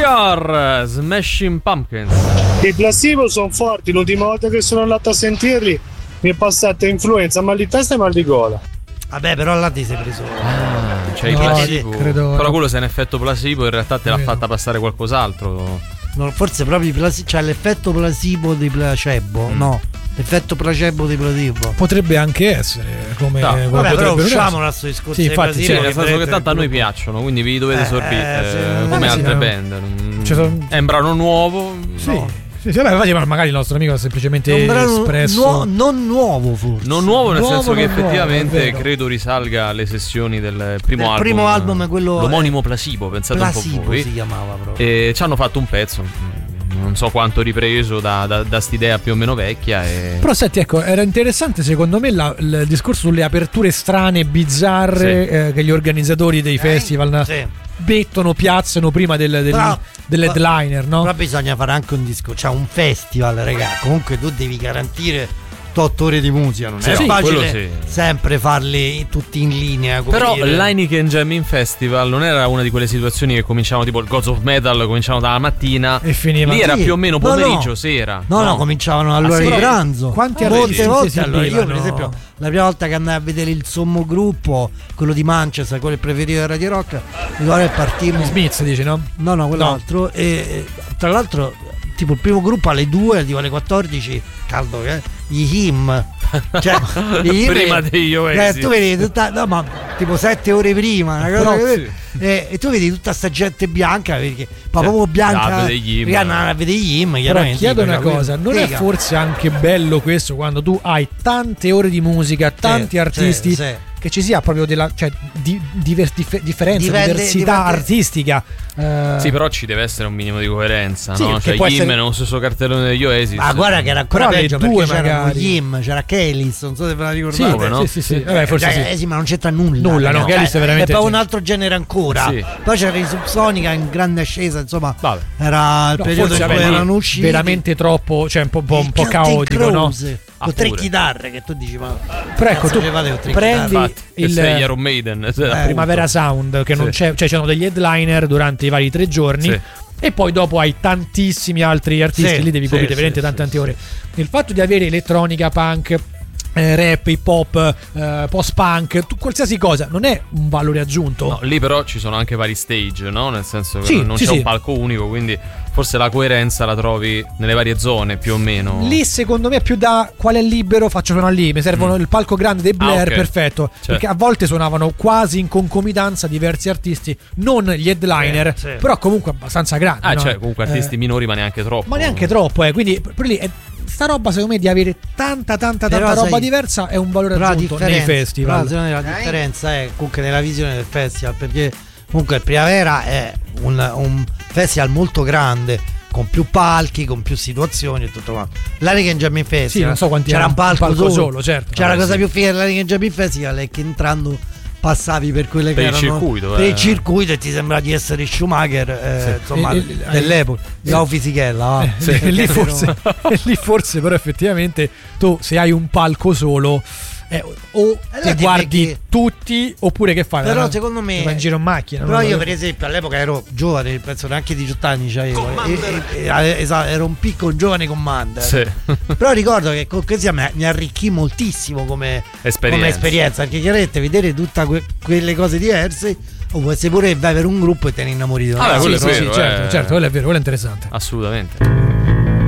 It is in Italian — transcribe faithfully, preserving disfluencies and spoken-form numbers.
are Smashing Pumpkins. I placebo sono forti, l'ultima volta che sono andato a sentirli mi è passata influenza, mal di testa e mal di gola. Vabbè, però là ti sei preso. Ah, cioè no, i placebo. credo... Però quello se è un effetto placebo, in realtà te l'ha fatta passare qualcos'altro. No, forse proprio plasi- cioè l'effetto placebo di placebo, mm. no. L'effetto placebo di placebo. Potrebbe anche essere come no. come vabbè, però usciamo da questo discorso. Sì, infatti, sì, nel senso che tanto a noi piacciono, quindi vi dovete eh, sorbire eh, sì, come altre sì, band. Cioè, son... È un brano nuovo? Sì. No. Sì, sì, vabbè, magari il nostro amico ha semplicemente un brano espresso nuo- non nuovo forse. Non nuovo nel nuovo senso che effettivamente nuovo, credo risalga alle sessioni del primo del album. primo album quello l'omonimo Placebo, pensate Placebo un po' voi. si chiamava proprio. E ci hanno fatto un pezzo, non so quanto ripreso da, da, da st'idea più o meno vecchia e... Però senti, ecco, era interessante secondo me la, il discorso sulle aperture strane, bizzarre, sì. eh, che gli organizzatori dei festival sì. mettono, piazzano prima del, del, però, dell'headliner, no? Però bisogna fare anche un disco, cioè un festival, raga. Comunque tu devi garantire otto ore di musica, non sì, è sì, facile sì. sempre farli tutti in linea. Però dire. l'Heineken Jamming Festival non era una di quelle situazioni che cominciavano tipo il Gods of Metal, cominciavano dalla mattina e finivano. Lì era sì. più o meno pomeriggio, no, no. sera. No, no, no, cominciavano all'ora ah, sì. di pranzo. Quanti ah, molte volte si allora, io per esempio la prima volta che andai a vedere il sommo gruppo, quello di Manchester, quello preferito da Radio Rock, ricordo che partimmo Smith, dici, no? No, no, quell'altro no. E tra l'altro tipo il primo gruppo alle due, tipo alle quattordici, caldo che eh? Gli him, cioè gli prima degli Oasis, eh, tu vedi tutta, no, ma tipo sette ore prima una cosa no, sì. e, e tu vedi tutta sta gente bianca perché ma proprio bianca che andavano a vedere gli him. Però chiedo una cosa, non è forse anche bello questo quando tu hai tante ore di musica, tanti sì, artisti sì, sì. che ci sia proprio della cioè, di, diver, dif, differenza, dipende, diversità dipende. artistica. Uh, sì, però ci deve essere un minimo di coerenza, sì, no? Cioè, gli essere... nello stesso cartellone degli Oasis. Ma ah, guarda che era ancora però peggio due perché c'era Magari. c'era Kellis, non so se ve la ricordate. Sì, come, no? sì, sì, sì. Vabbè, forse cioè, sì. Eh, sì, ma non c'entra nulla. Nulla, no, Kellis cioè, è veramente. È poi un altro genere ancora. Sì. Poi c'era i Subsonica in grande ascesa, insomma. Vabbè. Era il no, periodo in cui erano usciti. Veramente troppo, cioè un po', un po caotico, no? Con tre chitarre che tu dici ma però ecco tu prendi Infatti, il Iron Maiden, eh, Primavera Sound che non sì. c'è, cioè c'erano degli headliner durante i vari tre giorni sì. e poi dopo hai tantissimi altri artisti, sì, lì devi coprire sì, veramente sì, tante tante sì, ore. Il fatto di avere elettronica, punk, eh, rap, hip hop, eh, post punk, tu, qualsiasi cosa non è un valore aggiunto. No, lì però ci sono anche vari stage, no? Nel senso che sì, non sì, c'è sì. un palco unico, quindi forse la coerenza la trovi nelle varie zone più o meno. Lì secondo me è più da quale è libero faccio suonare lì, mi servono mm. il palco grande dei Blair, ah, okay. perfetto, certo. perché a volte suonavano quasi in concomitanza diversi artisti, non gli headliner, eh, sì. però comunque abbastanza grandi. Ah, no? cioè comunque artisti eh, minori, ma neanche troppo. Ma neanche troppo, eh, quindi per lì è, sta roba secondo me di avere tanta tanta tanta però roba sai, diversa è un valore aggiunto nei festival. Però la differenza è comunque nella visione del festival, perché comunque il Primavera è un, un festival molto grande con più palchi, con più situazioni e tutto quanto. L'Heineken Jamming Festival sì, non so quanti c'era un palco, un palco solo, solo certo. C'era Vabbè, la cosa sì. più figa dell'Heineken Jamming Festival è che entrando passavi per quelle per che il erano circuito, per eh. il circuito e ti sembra di essere Schumacher eh, sì. insomma e, e, dell'epoca Gao Fisichella eh, sì. e, lì forse, e lì forse però effettivamente tu se hai un palco solo eh, o ti guardi perché... tutti oppure che fai? Però no? secondo me vai in giro in macchina. Però io per esempio all'epoca ero giovane, penso neanche diciotto anni c'avevo e, e, e, esatto, ero un piccolo giovane Commander sì. Però ricordo che con questo mi arricchì moltissimo come esperienza, come esperienza perché chiaramente vedere tutte que- quelle cose diverse o può essere pure vai per un gruppo e te ne innamori. Ah, sì, quello sì, è vero, sì, certo, eh. certo, quello è vero, quello è interessante. Assolutamente.